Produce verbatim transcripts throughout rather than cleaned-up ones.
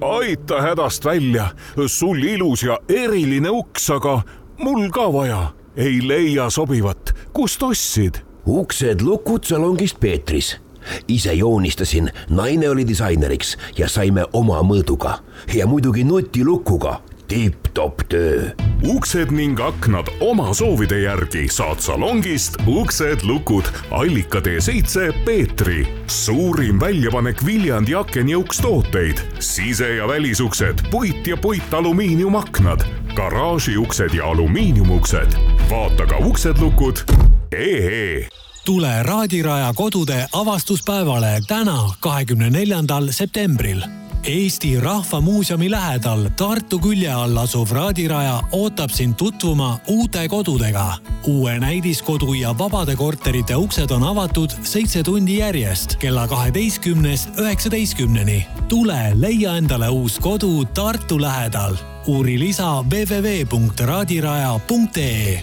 aita hädast välja, sul ilus ja eriline uks, aga mul ka vaja. Ei leia sobivat, kust ostsid? Uksed lukud salongist Peetris. Ise joonistasin, naine oli disaineriks ja saime oma mõõduga. Ja muidugi nutilukuga. Tipp-top töö. Uksed ning aknad oma soovide järgi saad salongist Uksed lukud Allika tee seitse Peetri. Suurim väljapanek Viljandi aken ja ukstooteid. Sise- ja välisuksed, puit ja puit alumiiniumaknad, garaažiuksed ja alumiiniumuksed. Vaata ka Uksed lukud. Ehee. Tule Raadiraja kodude avastuspäevale täna kahekümne neljandal septembril. Eesti Rahvamuuseumi lähedal Tartu külje all asuv Raadiraja ootab sind tutvuma uute kodudega. Uue näidiskodu ja vabade korterite uksed on avatud seitse tundi järjest kella kaheteistkümnest üheksateistkümneni. Tule leia endale uus kodu Tartu lähedal. Uuri lisa w w w punkt raadiraja punkt e.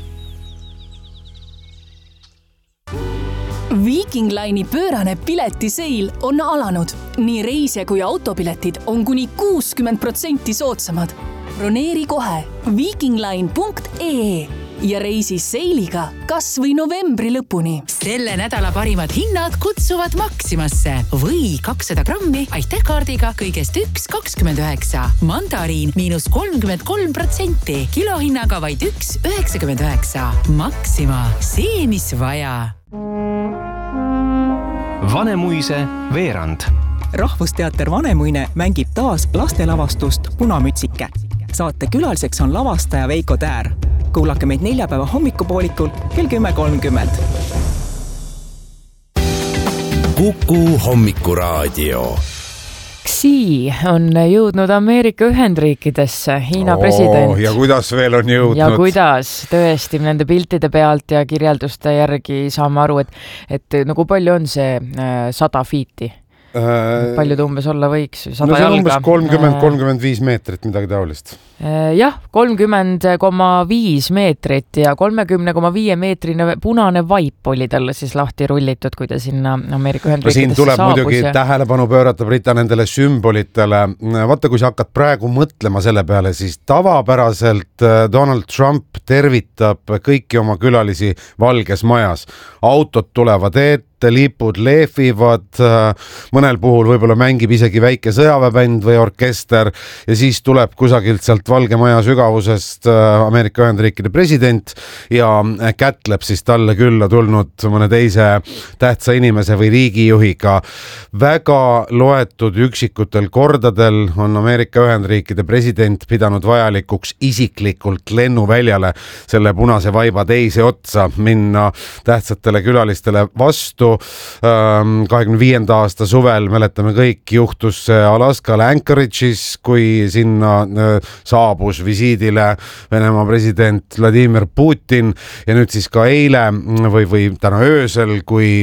Viking Line'i pöörane piletiseil on alanud. Nii reise kui autopiletid on kuni kuuskümmend protsenti soodsamad. Broneeri kohe vikingline punkt e ja reisi seiliga kas või novembri lõpuni. Selle nädala parimad hinnad kutsuvad Maximasse või kakssada grammi Aitäh-kaardiga kõigest üks kakskümmend üheksa. Mandariin miinus kolmkümmend kolm protsenti, kilohinnaga vaid üks üheksakümmend üheksa. Maxima, see mis vaja. Vanemuise veerand. Rahvusteater Vanemuine mängib taas lastelavastust Punamütsike. Saate külaliseks on lavastaja Veiko Täär. Kuulake meid neljapäeva hommikupoolikul kell kümme kolmkümmend. Kuku hommikuraadio. Xi on jõudnud Ameerika Ühendriikidesse, Hiina oh, president. Ja kuidas veel on jõudnud? Ja kuidas, tõesti, nende piltide pealt ja kirjelduste järgi saame aru, et, et nagu palju on see äh, sada fiiti? Äh, palju ta umbes olla võiks? No see on umbes kolmkümmend kolmkümmend viis meetrit, midagi taolist. Äh, jah, kolmkümmend koma viis meetrit ja kolmekümne koma viie meetrine punane vaip oli talle siis lahti rullitud, kui ta sinna Ameerika Ühendriikidesse siin tuleb saabus. Muidugi ja... tähelepanu pöörata Brita nendele sümbolitele. Vaata, kui sa hakkad praegu mõtlema selle peale, siis tavapäraselt Donald Trump tervitab kõiki oma külalisi Valges majas. Autod tulevad ette, lipud lehvivad, mõnel puhul võib-olla mängib isegi väike sõjaväebänd või orkester ja siis tuleb kusagilt sealt Valge maja sügavusest Ameerika Ühendriikide president ja kätleb siis talle külla tulnud mõne teise tähtsa inimese või riigijuhiga. Väga loetud üksikutel kordadel on Ameerika Ühendriikide president pidanud vajalikuks isiklikult lennuväljale selle punase vaiba teise otsa minna tähtsatele külalistele vastu. kahekümne viienda aasta suvel, mäletame kõik, juhtus Alaskal Anchorage'is, kui sinna saabus visiidile Venemaa president Vladimir Putin ja nüüd siis ka eile või, või täna öösel, kui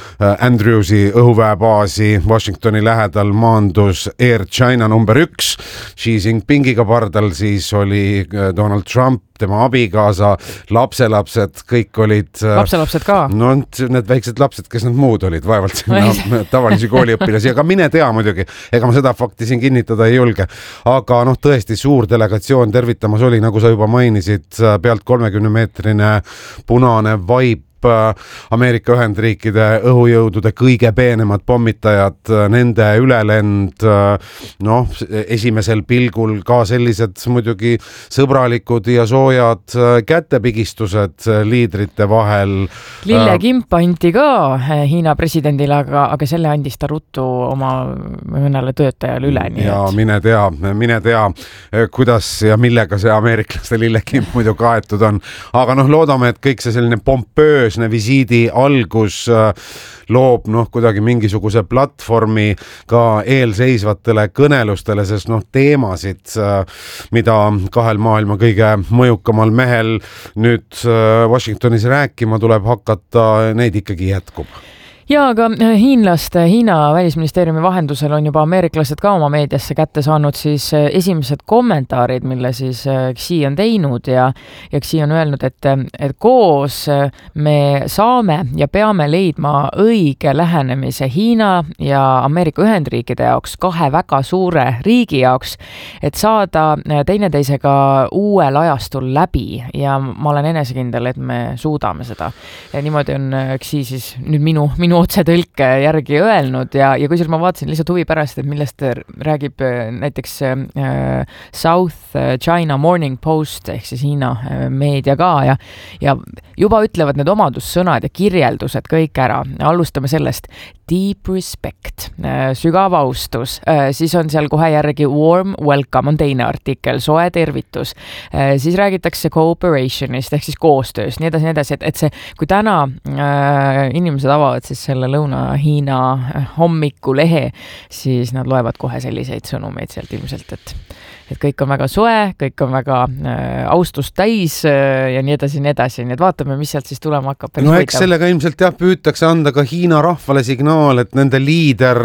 Andrewsi õhuväebaasi Washingtoni lähedal maandus Air China number üks Xi Jinpingiga pardal, siis oli Donald Trump, tema abikaasa, lapselapsed, kõik olid... Lapselapsed ka? No need väiksed lapsed, kes nad muud olid, vaevalt sinna tavalisi kooliõpilasi, aga mine tea muidugi, ega ma seda fakti siin kinnitada ei julge. Aga noh, tõesti suur delegatsioon tervitamas oli, nagu sa juba mainisid, pealt kolmekümne meetrine punane vaip Ameerika Ühendriikide õhujõudude kõige peenemad pommitajad, nende ülelend, noh, esimesel pilgul ka sellised muidugi sõbralikud ja soojad kätepigistused liidrite vahel. Lillekimp anti ka Hiina presidendile, aga, aga selle andis ta ruttu oma mõnele töötajale üle. Nii ja et... mine tea, mine tea, kuidas ja millega see ameeriklaste lillekimp muidu kaetud on. Aga noh, loodame, et kõik see selline pompöös visiidi algus loob noh, kuidagi mingisuguse platvormi ka eelseisvatele kõnelustele, sest noh, teemasid, mida kahel maailma kõige mõjukamal mehel nüüd Washingtonis rääkima tuleb hakata, neid ikkagi jätkub. Ja aga hiinlaste, Hiina välisministeeriumi vahendusel on juba ameeriklased ka oma meediasse kätte saanud siis esimesed kommentaarid, mille siis Xi on teinud ja, ja Xi on öelnud, et, et koos me saame ja peame leidma õige lähenemise Hiina ja Ameerika Ühendriikide jaoks, kahe väga suure riigi jaoks, et saada teineteisega uuel ajastul läbi ja ma olen enesekindel, et me suudame seda. Ja niimoodi on Xi siis nüüd minu, minu otsetõlke järgi öelnud ja, ja kusjuures ma vaatasin lihtsalt huvi pärast, et millest räägib näiteks äh, South China Morning Post ehk siis Hiina meedia ka ja, ja juba ütlevad need omadussõnad ja kirjeldused kõik ära. Alustame sellest. Deep respect, sügav austus, siis on seal kohe järgi warm welcome on teine artikkel, soe tervitus, siis räägitakse cooperationist ehk siis koostööst, nii edasi, nii edasi, et, et see, kui täna äh, inimesed avavad siis selle Lõuna-Hiina hommikulehe, siis nad loevad kohe selliseid sõnumeid sealt ilmselt, et et kõik on väga soe, kõik on väga äh, austust täis äh, ja nii edasi, nii edasi, nii et vaatame, mis sealt siis tulema hakkab. No eks sellega ilmselt jah, püütakse anda ka Hiina rahvale signaal, et nende liider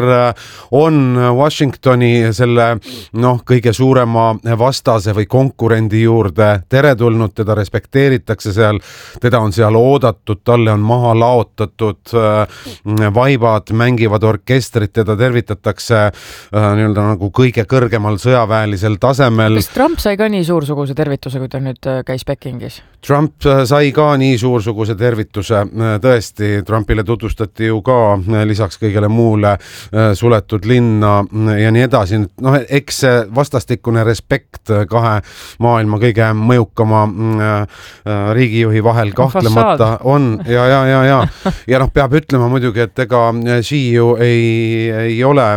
on Washingtoni selle noh, kõige suurema vastase või konkurendi juurde teretulnud, teda respekteeritakse seal, teda on seal oodatud, talle on maha laotatud äh, vaibad, mängivad orkestrit, teda tervitatakse äh, nii-öelda nagu kõige kõrgemal sõjaväelisel tasemel. Kas Trump sai ka nii suursuguse tervituse, kui ta nüüd käis Pekingis? Trump sai ka nii suursuguse tervituse. Tõesti, Trumpile tutvustati ju ka lisaks kõigele muule suletud linna ja nii edasi. No, eks vastastikune respekt kahe maailma kõige mõjukama riigijuhi vahel kahtlemata on. Ja, ja, ja, ja. Ja noh, peab ütlema muidugi, et ega Xi ju ei, ei ole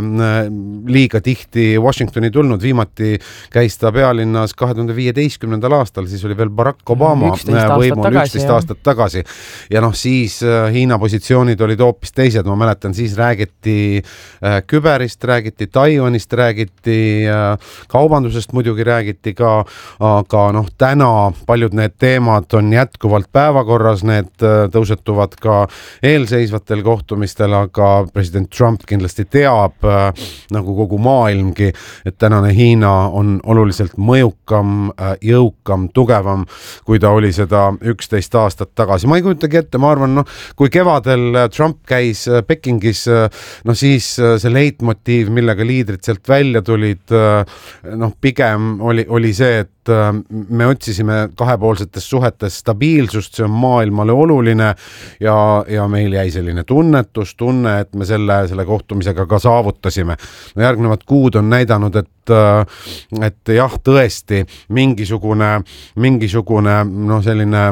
liiga tihti Washingtoni tulnud. Viimati käis ta pealinnas kahe tuhande viieteistkümnendal aastal, siis oli veel Barack Obama võimul üksteist aastat tagasi. Ja noh, siis Hiina positsioonid olid hoopis teised. Ma mäletan, siis räägiti küberist, räägiti Taiwanist, räägiti kaubandusest muidugi räägiti ka, aga noh, täna paljud need teemad on jätkuvalt päevakorras, need tõusetuvad ka eelseisvatel kohtumistel, aga president Trump kindlasti teab, nagu kogu maailmgi, et tänane Hiina on oluliselt mõjukam, jõukam, tugevam, kui ta oli seda üksteist aastat tagasi. Ma ei kujutagi ette, ma arvan, no, kui kevadel Trump käis Pekingis, no siis see leitmotiiv, millega liidrid sealt välja tulid, noh, pigem oli, oli see, et me otsisime kahepoolsetes suhetes stabiilsust, see on maailmale oluline ja, ja meil jäi selline tunnetus, tunne, et me selle, selle kohtumisega ka saavutasime. No järgnevad kuud on näidanud, et et jah, tõesti mingisugune, mingisugune no selline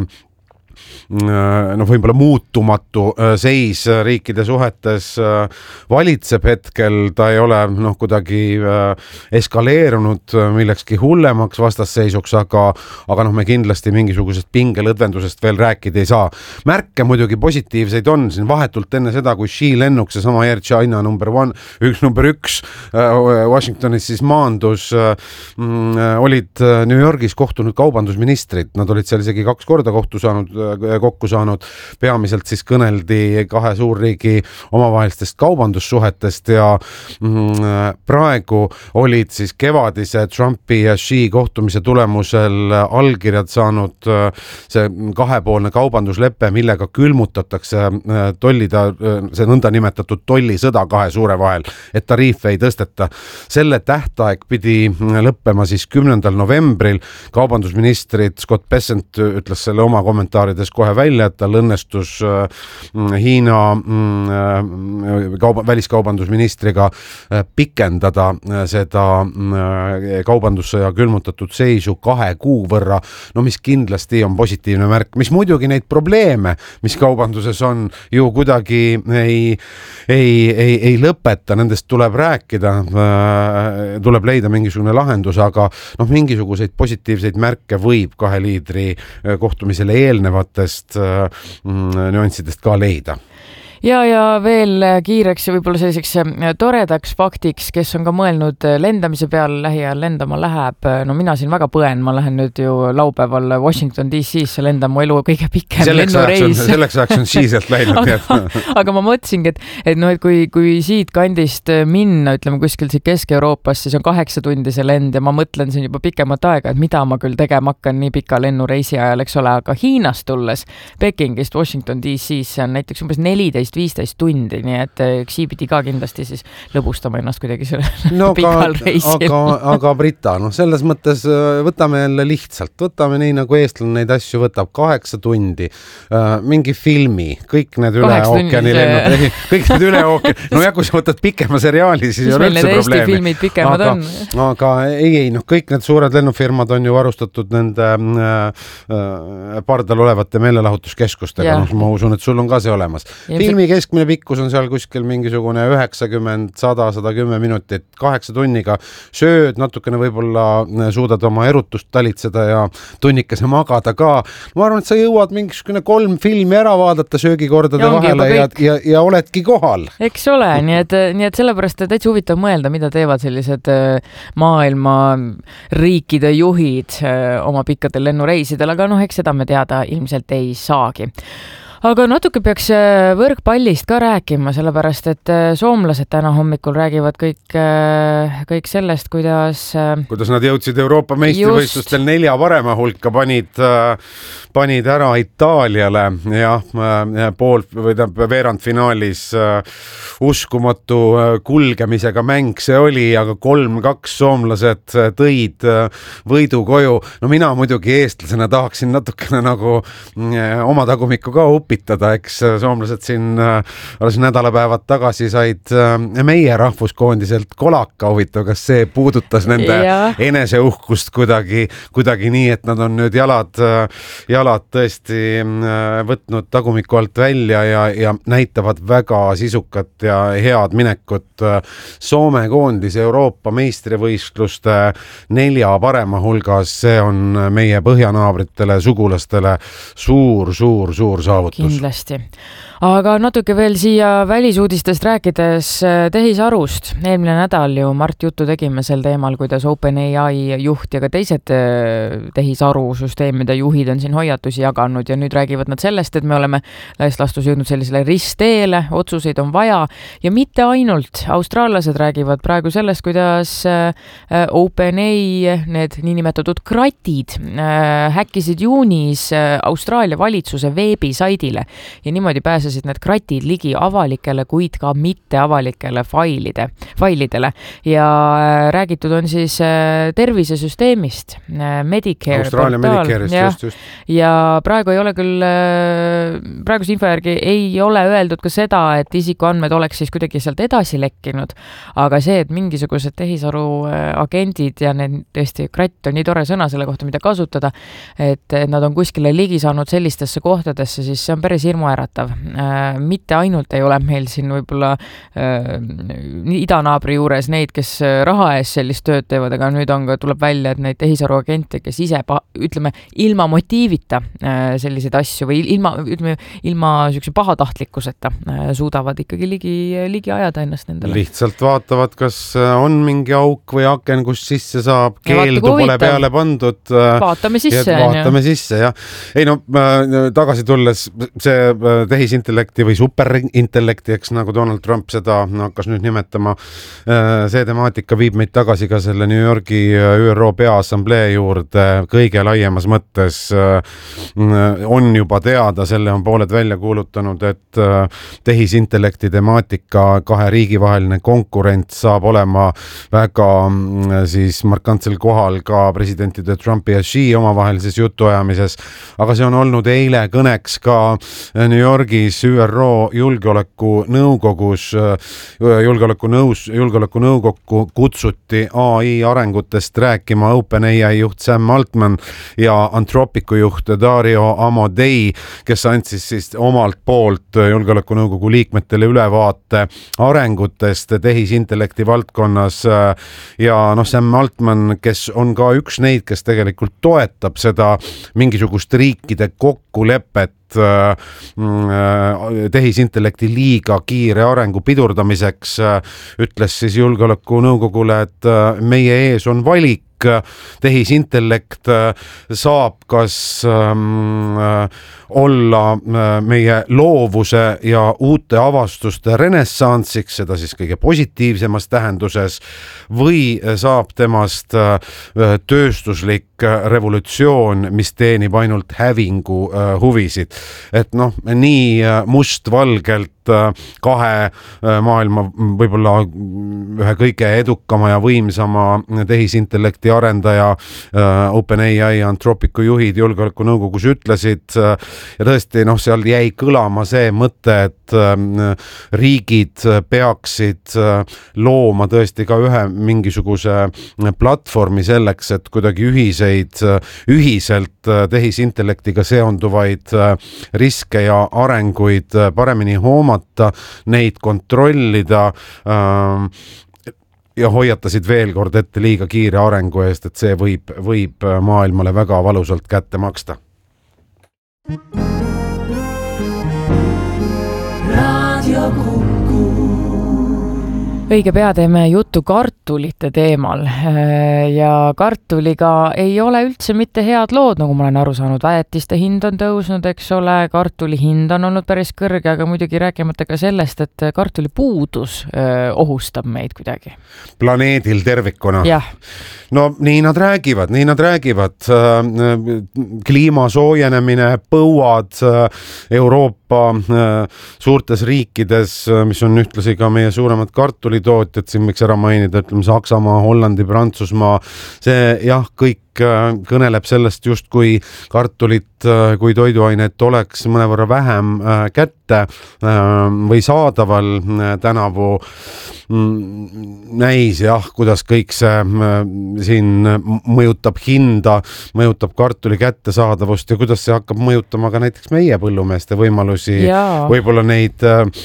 no võib-olla muutumatu seis riikide suhetes valitseb hetkel, ta ei ole noh, kuidagi eskaleerunud millekski hullemaks vastasseisuks, aga, aga noh, me kindlasti mingisugusest pingelõdvendusest veel rääkida ei saa. Märke muidugi positiivseid on siin vahetult enne seda, kui Xi lennuk, see sama Air China number one, üks number üks Washingtonis siis maandus, olid New Yorgis kohtunud kaubandusministrid, nad olid seal isegi kaks korda kohtu saanud kokku saanud, peamiselt siis kõneldi kahe suurriigi omavahelistest kaubandussuhetest ja mm, praegu olid siis kevadise Trumpi ja Xi kohtumise tulemusel allkirjad saanud see kahepoolne kaubanduslepe, millega külmutatakse tollida, see nõnda nimetatud tollisõda kahe suure vahel, et tariife ei tõsteta. Selle tähtaeg pidi lõppema siis kümnendal novembril. Kaubandusministrid Scott Bessent ütles selle oma kommentaarides kohe välja, et tal õnnestus Hiina kauba, väliskaubandusministriga pikendada seda kaubandussõja külmutatud seisu kahe kuu võrra, no mis kindlasti on positiivne märk, mis muidugi neid probleeme, mis kaubanduses on, ju kuidagi ei, ei, ei, ei lõpeta, nendest tuleb rääkida, tuleb leida mingisugune lahendus, aga noh, mingisuguseid positiivseid märke võib kahe liidri kohtumisele eelnevatest nüanssidest ka leida. ja, ja veel kiireks ja võib-olla selliseks toredaks faktiks, kes on ka mõelnud lendamise peale lähiajal lendama läheb. No mina siin väga põen, ma lähen nüüd ju laupäeval Washington D C-sse lenda mu elu kõige pikem selleks lennureis. Selleks ajaks on siiselt läinud. aga, aga ma mõtlesingi, et, et, no, et kui, kui siit kandist minna, ütleme kuskil siit Kesk-Euroopas, siis on kaheksa tundi see lend ja ma mõtlen siin juba pikemat aega, et mida ma küll tegema hakkan nii pika lennureisi ajal, eks ole, aga Hiinast tulles Pekingist Washington D C-sse on näiteks umbes neliteist viisteist tundi, nii et Xi pidi ka kindlasti siis lõbustama ennast kuidagi selle no, pikal reisil. Aga, aga Brita, noh selles mõttes võtame jälle lihtsalt, võtame nii nagu eestlane neid asju võtab kaheksa tundi, mingi filmi, kõik need üle ookeani lennud, kõik need üle ookeani, no ja kui sa võtad pikema seriaali, siis ei ole üldse probleemi. Aga, aga ei, ei, noh kõik need suured lennufirmad on ju varustatud nende äh, pardal olevate meelelahutuskeskustega, noh ma usun, et sul on ka see olemas. Filmi keskmine pikkus on seal kuskil mingisugune üheksakümmend, sada, sada kümme minutit, kaheksa tunniga sööd, natukene võib-olla suudad oma erutust talitseda ja tunnikese magada ka. Ma arvan, et sa jõuad mingisugune kolm filmi ära vaadata söögikordade ja vahele ja, ja, ja oledki kohal. Eks ole, nii et, nii et sellepärast et täitsa huvitav mõelda, mida teevad sellised maailma riikide juhid oma pikkadel lennureisidel, aga noh, eks seda me teada ilmselt ei saagi. Aga natuke peaks võrkpallist ka rääkima, sellepärast et soomlased täna hommikul räägivad kõik, kõik sellest, kuidas... Kuidas nad jõudsid Euroopa meistrivõistlustel nelja parema hulka, panid, panid ära Itaaliale ja pool või veerandfinaalis uskumatu kulgemisega mäng see oli, aga kolm kaks soomlased tõid võidu koju. No mina muidugi eestlasena tahaksin natukene nagu oma tagumikku ka upitada, eks soomlased siin alles nädalapäevad tagasi said meie rahvuskoondiselt kolaka, huvitav, kas see puudutas nende ja. eneseuhkust kuidagi, kuidagi nii, et nad on nüüd jalad, jalad tõesti võtnud tagumiku alt välja ja, ja näitavad väga sisukat ja head minekut Soome koondis Euroopa meistrivõistluste nelja parema hulgas, see on meie põhjanaabritele, sugulastele suur, suur, suur saavut. Kindlasti. Aga natuke veel siia välisuudistest rääkides tehisarust. Eelmine nädal ju Mart juttu tegime sel teemal, kuidas OpenAI juht ja ka teised tehisarusüsteemide juhid on siin hoiatusi jaganud ja nüüd räägivad nad sellest, et me oleme laias lastus jõudnud sellisele ristteele, otsuseid on vaja ja mitte ainult. Austraallased räägivad praegu sellest, kuidas OpenAI, need niinimetatud kratid, häkkisid juunis Austraalia valitsuse veebisaidile ja niimoodi pääses need kratid ligi avalikele, kuid ka mitte avalikele failide, failidele. Ja räägitud on siis tervisesüsteemist, Medicare Austraalia Medicare'ist, ja, just, just. Ja praegu ei ole küll, praeguse info järgi ei ole öeldud ka seda, et isikuandmed oleks siis kuidagi sealt edasi lekkinud, aga see, et mingisugused tehisaru agendid ja need tõesti kratt on nii tore sõna selle kohta, mida kasutada, et nad on kuskile ligi saanud sellistesse kohtadesse, siis see on päris hirmuäratav. Mitte ainult ei ole meil siin võib-olla äh, idanaabri juures neid, kes raha ees sellist tööd teevad, aga nüüd on ka, tuleb välja, et neid tehisaru agente, kes ise, ütleme, ilma motiivita äh, selliseid asju või ilma, ütleme, ilma sükse pahatahtlikkuseta äh, suudavad ikkagi ligi, ligi ajada ennast nendele. Lihtsalt vaatavad, kas on mingi auk või aken, kus sisse saab, keeldu pole peale pandud. Vaatame sisse. Vaatame sisse, jah. Ei no, tagasi tulles see tehisintellekti või superintellekti, eks nagu Donald Trump seda hakkas nüüd nimetama. See temaatika viib meid tagasi ka selle New Yorgi Ü R O peaassamblee juurde kõige laiemas mõttes. On juba teada, selle on pooled välja kuulutanud, et tehisintellekti temaatika kahe riigi vaheline konkurent saab olema väga siis markantsel kohal ka presidentide Trumpi ja Xi omavahelises jutuajamises, aga see on olnud eile kõneks ka New Yorgis Ü R O julgeoleku nõukogus, julgeoleku nõus, julgeoleku nõukokku kutsuti A I arengutest rääkima OpenAI juht Sam Altman ja Anthropicu juht Dario Amodei, kes andsis siis omalt poolt julgeoleku nõukogu liikmetele ülevaate arengutest tehisintellekti valdkonnas ja noh, Sam Altman, kes on ka üks neid, kes tegelikult toetab seda mingisugust riikide kokkulepet tehisintellekti liiga kiire arengu pidurdamiseks, ütles siis julgeolekunõukogule, et meie ees on valik, tehisintellekt saab kas ähm, olla meie loovuse ja uute avastuste renessansiks, seda siis kõige positiivsemas tähenduses, või saab temast tööstuslik revolutsioon, mis teenib ainult hävingu huvisid. Et noh, nii mustvalgelt kahe maailma võib-olla ühe kõige edukama ja võimsama tehisintellekti arendaja OpenAI ja Anthropicu juhid julgeolekunõukogus ütlesid ja tõesti, noh, seal jäi kõlama see mõte, et riigid peaksid looma tõesti ka ühe mingisuguse platvormi selleks, et kuidagi ühiseid, ühiselt tehisintellektiga seonduvaid riske ja arenguid paremini hoomata, neid kontrollida ja hoiatasid veel kord ette liiga kiire arengu eest, et see võib, võib maailmale väga valusalt kätte maksta. Radio Kuku. Õige pea teeme juttu kartulite teemal ja kartuliga ei ole üldse mitte head lood, nagu ma olen aru saanud, väetiste hind on tõusnud, eks ole, kartuli hind on olnud päris kõrge, aga muidugi rääkimata ka sellest, et kartuli puudus ohustab meid kuidagi. Planeedil tervikuna. Jah. No nii nad räägivad, nii nad räägivad. Kliima soojenemine, põuad Euroopa suurtes riikides, mis on ühtlasi ka meie suuremad kartulitootjad, siin võiks ära mainida, ütleme Saksamaa, Hollandi, Prantsusmaa, see jah, kõik kõneleb sellest just kui kartulit kui toiduainet oleks mõnevõrra vähem kätte või saadaval tänavu. Näis jah, kuidas kõik see siin mõjutab hinda, mõjutab kartuli kättesaadavust ja kuidas see hakkab mõjutama ka näiteks meie põllumeeste võimalusi, Jaa. võib-olla neid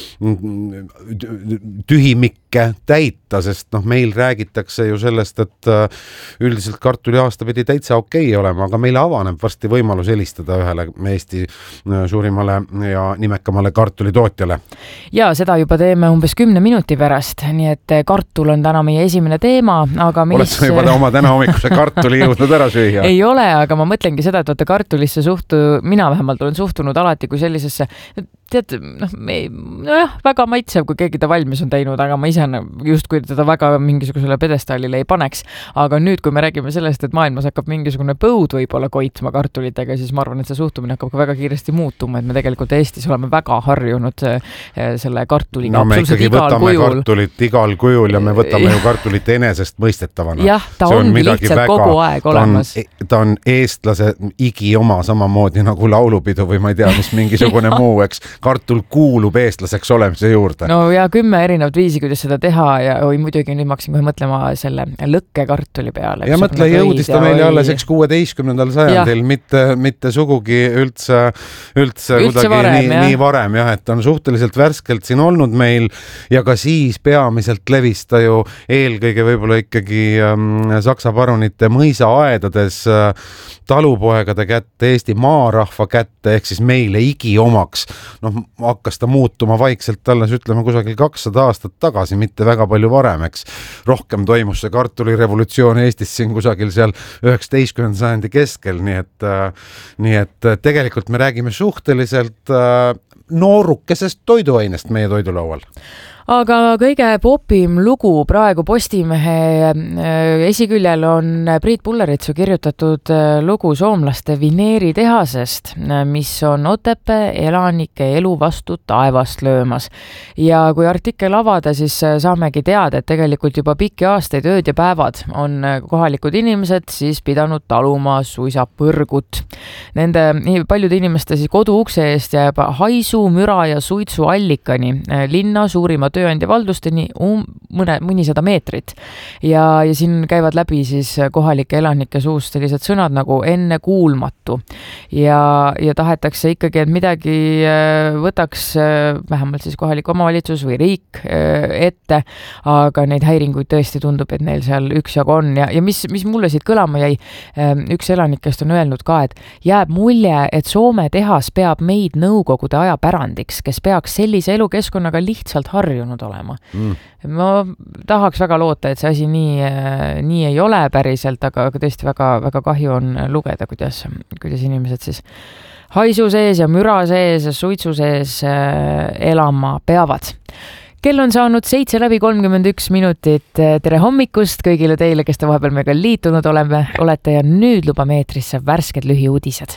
tühimikke täita, sest noh, meil räägitakse ju sellest, et üldiselt kartuli aasta pidi täitsa okei olema, aga meile avaneb varsti võimalus helistada ühele Eesti suurimale ja nimekamale kartulitootjale. Ja seda juba teeme umbes kümne minuti pärast, nii et kartul on täna meie esimene teema, aga mis... Oled sa juba oma täna hommikuse kartuli jõudnud ära süüa? Ei ole, aga ma mõtlengi seda, et oota kartulisse suhtu, mina vähemalt olen suhtunud alati kui sellisesse, tead, noh, me, nojah, väga maitsev, kui keegi ta valmis on teinud, aga ma ise just kui teda väga mingisugusele pedestaalile ei paneks, aga nüüd, kui me räägime sellest, et maailmas hakkab mingisugune põud võib-olla koitma kartulitega, siis ma arvan, et see suhtumine hakkab ka väga kiiresti muutuma, et me tegelikult Eestis oleme väga harjunud selle kartuliga. No me ikkagi võtame kujul. kartulit igal kujul ja me võtame ju kartulit enesest mõistetavana. Jah, ta see ongi on lihtsalt väga, kogu aeg olemas. Ta on, ta on eestlase igi oma samamoodi nagu laulupidu või ma ei tea, mis mingisugune muu, eks. Kartul kuulub eestlaseks olemise juurde. No ja kümme erinevat viisi, kuidas seda teha ja oi, muidugi nüüd ma hakkasin kohe mõtlema selle lõkke kartuli peale. Ja mõtle, jõudis ta meile alles eks kuueteistkümnendal sajandil, mitte, mitte sugugi üldse, üldse, üldse kuidagi varem, nii, nii varem, jah, et on suhteliselt värskelt siin olnud meil ja ka siis peamiselt levis ta ju eelkõige võib-olla ikkagi ähm, Saksa parunite mõisaaedades äh, talupoegade kätte, Eesti maarahva kätte, ehk siis meile igi omaks. Noh, hakkas ta muutuma vaikselt alles, ütleme, kusagil kakssada aastat tagasi, mitte väga palju varem, eks. Rohkem toimus see kartulirevolutsioon Eestis siin kusagil seal üheksateistkümnenda sajandi keskel, nii et, äh, nii et tegelikult me räägime suhteliselt äh, noorukesest toiduainest meie toidulaual. Aga kõige popim lugu praegu Postimehe esiküljel on Priit Pulleritsu kirjutatud lugu soomlaste vineeritehasest, mis on Otepää elanike elu vastu taevast löömas. Ja kui artikkel avada, siis saamegi teada, et tegelikult juba pikki aastaid ööd ja päevad on kohalikud inimesed siis pidanud taluma suisa põrgut. Nende paljude inimeste siis kodu ukse eest jääb haisu, müra ja suitsu allikani linna suurima tööandja valdusteni um, mõne, mõnisada meetrit. Ja, ja siin käivad läbi siis kohalike elanike suust sellised sõnad nagu enne kuulmatu. Ja, ja tahetakse ikkagi, et midagi võtaks vähemalt siis kohalik omavalitsus või riik ette, aga neid häiringuid tõesti tundub, et neil seal üksjagu on. Ja, ja mis, mis mulle siit kõlama jäi, üks elanikest on öelnud ka, et jääb mulje, et Soome tehas peab meid nõukogude aja pärandiks, kes peaks sellise elukeskkonnaga lihtsalt harjunud olema. Mm. Ma tahaks väga loota, et see asi nii, nii ei ole päriselt, aga tõesti väga, väga kahju on lugeda, kuidas, kuidas inimesed siis haisu sees ja müra sees ja suitsu sees elama peavad. Kell on saanud seitse läbi kolmkümmend üks minutit. Tere hommikust kõigile teile, kes te vahepeal meiega liitunud oleme, olete ja nüüd lubame eetrisse värsked lühiuudised.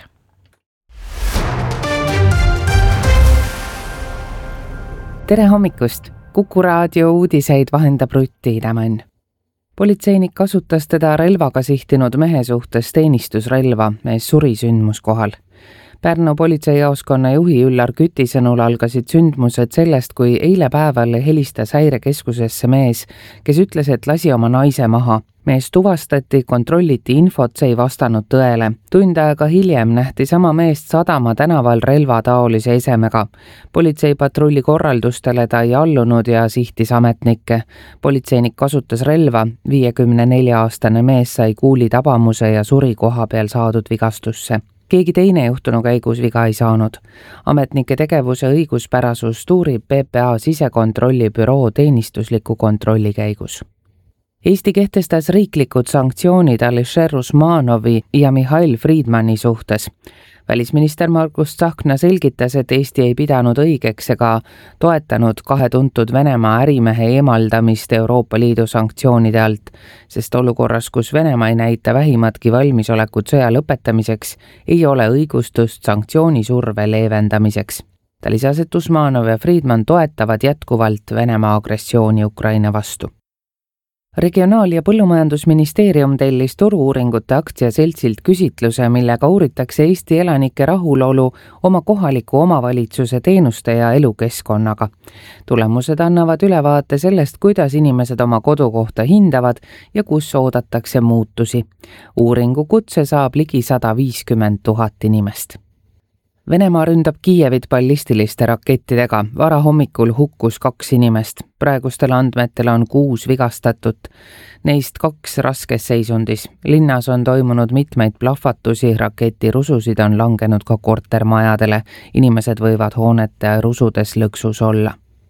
Tere hommikust! Kuku raadio uudiseid vahendab Rutti Idamann. Politseinik kasutas teda relvaga sihtinud mehe suhtes teenistusrelva, mees suri sündmuskohal. Pärnu politseijaoskonna juhi Üllar Küti sõnul algasid sündmused sellest, kui eile päeval helistas häirekeskusesse mees, kes ütles, et lasi oma naise maha. Mees tuvastati, kontrolliti infot, see ei vastanud tõele. Tund aega hiljem nähti sama meest Sadama tänaval relvataolise esemega. Politseipatrulli korraldustele ta ei allunud ja sihtis ametnikke. Politseinik kasutas relva, viiekümne nelja aastane mees sai kuuli tabamuse ja suri koha peal saadud vigastusse. Keegi teine juhtunu käigus viga ei saanud. Ametnike tegevuse õiguspärasust uurib P P A sisekontrolli büroo teenistusliku kontrolli käigus. Eesti kehtestas riiklikud sanktsioonid Alisher Usmanovi ja Mihhail Friedmani suhtes. Välisminister Margus Tsahkna selgitas, et Eesti ei pidanud õigeks ega toetanud kahe tuntud Venemaa ärimehe eemaldamist Euroopa Liidu sanktsioonide alt, sest olukorras, kus Venemaa ei näita vähimatki valmisolekut sõja lõpetamiseks, ei ole õigustust sanktsioonisurve leevendamiseks. Ta lisas, et Usmanov ja Friedman toetavad jätkuvalt Venemaa agressiooni Ukraina vastu. Regionaal- ja Põllumajandusministeerium tellis turu-uuringute aktsiaseltsilt küsitluse, millega uuritakse Eesti elanike rahulolu oma kohaliku omavalitsuse teenuste ja elukeskkonnaga. Tulemused annavad ülevaate sellest, kuidas inimesed oma kodukohta hindavad ja kus oodatakse muutusi. Uuringu kutse saab ligi sada viiskümmend tuhat inimest. Venemaa ründab Kiievit ballistiliste rakettidega. Vara hommikul hukkus kaks inimest. Praegustel andmetel on kuus vigastatut. Neist kaks raskes seisundis. Linnas on toimunud mitmeid plahvatusi, raketirususid on langenud ka kortermajadele. Inimesed võivad hoonete rusudes lõksus olla.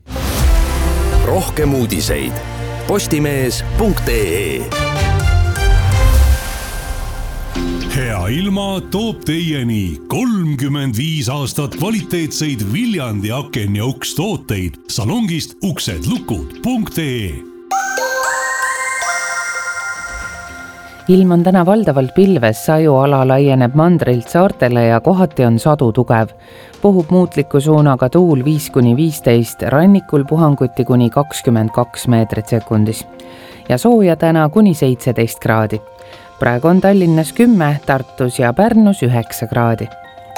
Rohkem uudiseid. Postimees punkt ee Hea ilma toob teieni kolmkümmend viis aastat kvaliteetseid Viljandi aken ja uks tooteid salongist uksedlukud punkt ee. Ilm on täna valdavalt pilves, sajuala laieneb mandrilt saartele ja kohati on sadu tugev. Puhub muutliku suunaga tuul viis kuni viisteist, rannikul puhanguti kuni kakskümmend kaks meetrit sekundis. Ja sooja täna kuni seitseteist kraadi. Praegu on Tallinnas kümme, Tartus ja Pärnus üheksa kraadi.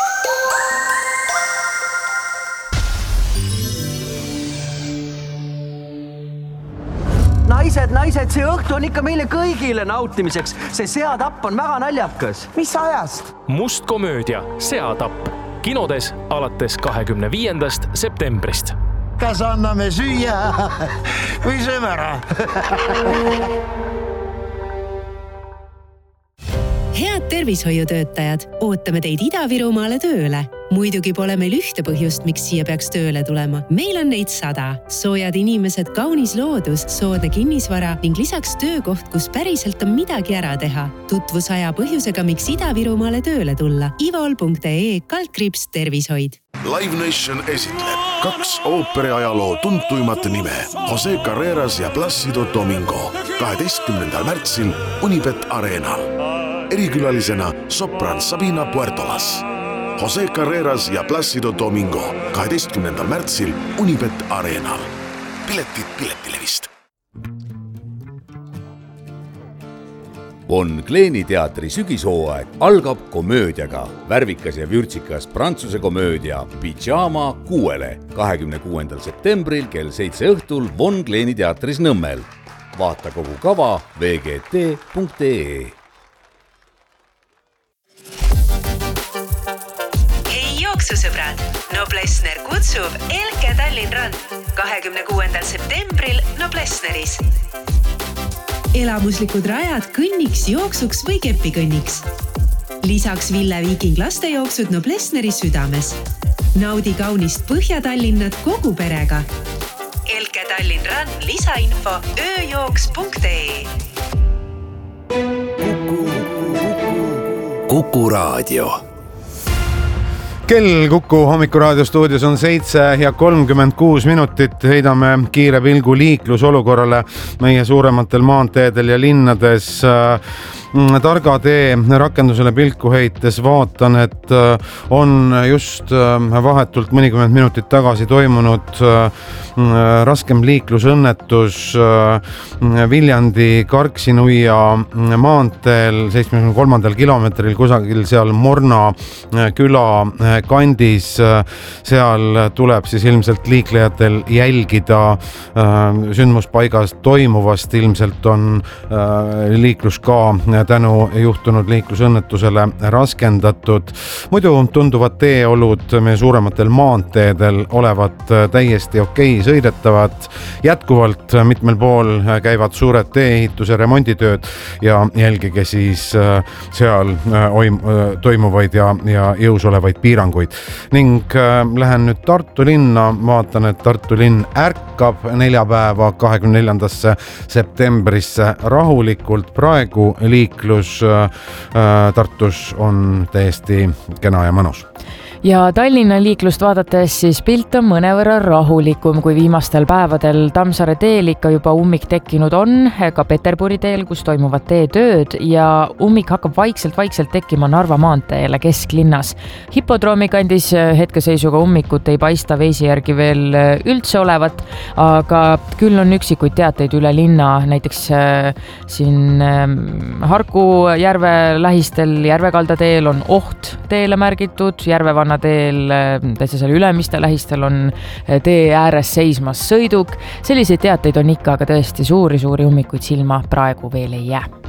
Naised, naised, see õhtu on ikka meile kõigile nautimiseks. See seatapp on väga naljakas. Mis ajast? Mustkomöödia Seatapp. Kinodes alates kahekümne viiendast septembrist. Kas anname süüa või sööme ära? Head tervishoiutöötajad, ootame teid Ida-Virumaale tööle. Muidugi pole meil ühte põhjust, miks siia peaks tööle tulema. Meil on neid sada. Soojad inimesed, kaunis loodus, soodne kinnisvara ning lisaks töökoht, kus päriselt on midagi ära teha. Tutvusaja põhjusega, miks Ida-Virumaale tööle tulla. ivol punkt ee kaldkriips tervishoid. Live Nation esitleb kaks ooperi ajaloo tuntuimat nime Jose Carreras ja Plácido Domingo kaheteistkümnendal märtsil Unibet Arenal. Erikülalisena sopran Sabina Puertolas. Jose Carreras ja Plácido Domingo kaheteistkümnendal märtsil Unibet Arenal. Piletid Piletilevist. Von Kleeni teatri sügishooaeg algab komöödiaga. Värvikas ja vürtsikas prantsuse komöödia Pyjama kuuele kahekümne kuuendal septembril kell seitse õhtul Von Kleeni teatris Nõmmel. Vaata kogu kava v g t punkt e e. Hei jooksusõbrad! Noblessner kutsub Elke Tallinn Run kahekümne kuuendal septembril Noblessneris. Elamuslikud rajad kõnniks, jooksuks või kepikõnniks. Lisaks Ville Viiking lastejooksud Noblessneri südames. Naudi kaunist Põhja-Tallinnat kogu perega. Elke Tallinn Run lisainfo ööjooks punkt e e. Kuku Raadio. Kell Kuku Hommikuraadio stuudios on seitse ja kolmkümmend kuus minutit. Heidame kiire pilgu liiklusolukorrale meie suurematel maanteedel ja linnades. Targa tee rakendusele pilku heites vaatan, et on just vahetult mõnikümmend minutit tagasi toimunud raskem liiklusõnnetus Viljandi Karksi-Nuia maanteel seitsmekümne kolmandal kilomeetril kusagil seal Morna küla kandis. Seal tuleb siis ilmselt liiklejatel jälgida sündmuspaigas toimuvast. Ilmselt on liiklus ka tänu juhtunud liiklusõnnetusele raskendatud. Muidu tunduvad teeolud meie suurematel maanteedel olevat täiesti okei sõidetavad. Jätkuvalt mitmel pool käivad suured tee-ehituse remonditööd ja jälgige siis seal toimuvaid ja, ja jõus olevaid piiranguid. Ning lähen nüüd Tartu linna, vaatan, et Tartu linn ärkab neljapäeva kahekümne neljandasse septembrisse rahulikult. Praegu liiklus Tartus on täiesti kena ja mõnus. Ja Tallinna liiklust vaadates siis pilt on mõnevõrra rahulikum, kui viimastel päevadel Tammsaare teel ikka juba ummik tekkinud on, ka Peterburi teel, kus toimuvad teetööd ja ummik hakkab vaikselt-vaikselt tekkima Narva maanteele kesklinnas. Hipodroomi kandis hetkeseisuga ummikut ei paista veisi järgi veel üldse olevat, aga küll on üksikuid teateid üle linna, näiteks siin Harku järve lähistel Järvekalda teel on oht teele märgitud, Järvevanna teel, täitsa seal Ülemiste lähistel on tee ääres seismas sõiduk. Selliseid teateid on ikka, aga tõesti suuri-suuri ummikuid silma praegu veel ei jää.